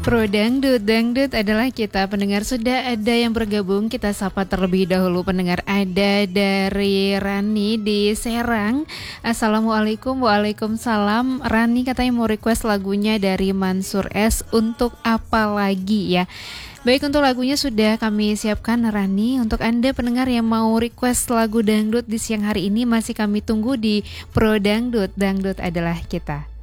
Pro Dangdut, Dangdut adalah kita. Pendengar sudah ada yang bergabung. Kita sapa terlebih dahulu pendengar. Ada dari Rani di Serang. Assalamualaikum. Waalaikumsalam. Rani katanya mau request lagunya dari Mansur S. Untuk apa lagi ya? Baik, untuk lagunya sudah kami siapkan Rani. Untuk Anda pendengar yang mau request lagu dangdut di siang hari ini, masih kami tunggu di Pro Dangdut, Dangdut adalah kita.